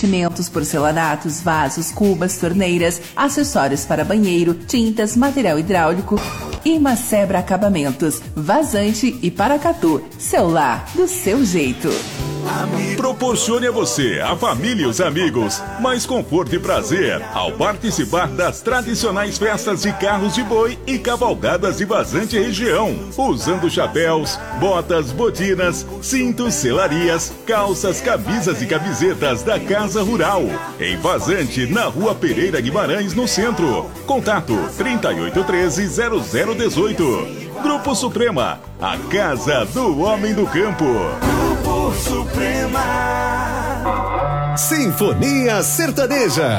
revestimentos, porcelanatos, vasos, cubas, torneiras, acessórios para banheiro, tintas, material hidráulico e Macebra Acabamentos, Vazante e Paracatu. Seu lar, do seu jeito. Proporcione a você, a família e os amigos mais conforto e prazer ao participar das tradicionais festas de carros de boi e cavalgadas de Vazante região, usando chapéus, botas, botinas, cintos, selarias, calças, camisas e camisetas da Casa Rural, em Vazante, na Rua Pereira Guimarães, no centro. Contato 3813-0018. Grupo Suprema, a casa do homem do campo. Grupo Suprema. Sinfonia Sertaneja.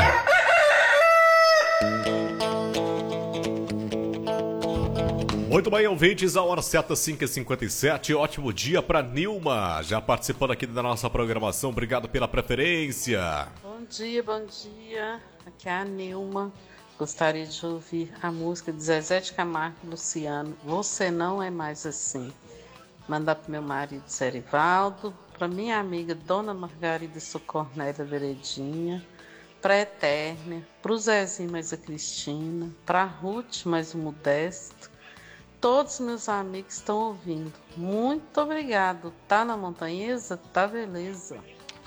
Muito bem, ouvintes, a hora certa 5h57, ótimo dia para Nilma, já participando aqui da nossa programação, obrigado pela preferência. Bom dia, aqui é a Nilma, gostaria de ouvir a música de Zezé de Camargo e Luciano, Você Não É Mais Assim. Mandar para meu marido Serivaldo, para minha amiga Dona Margarida Socornélia Veredinha, para a Eterna, para o Zezinho mais a Cristina, para a Ruth mais o Modesto. Todos meus amigos estão ouvindo. Muito obrigado. Tá na montanhesa? Tá beleza.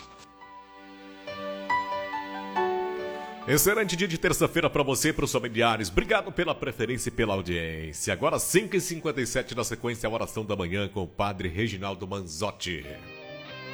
Excelente dia de terça-feira para você e para os familiares. Obrigado pela preferência e pela audiência. Agora 5h57 na sequência, a oração da manhã com o padre Reginaldo Manzotti.